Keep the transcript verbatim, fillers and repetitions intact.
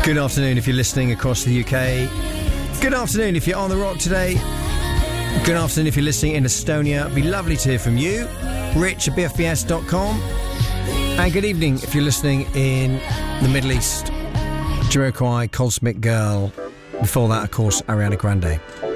Good afternoon if you're listening across the U K. Good afternoon if you're on the rock today. Good afternoon if you're listening in Estonia. It'd be lovely to hear from you. Rich at b f b s dot com. And good evening if you're listening in the Middle East. Jamiroquai, Cosmic Girl. Before that, of course, Ariana Grande.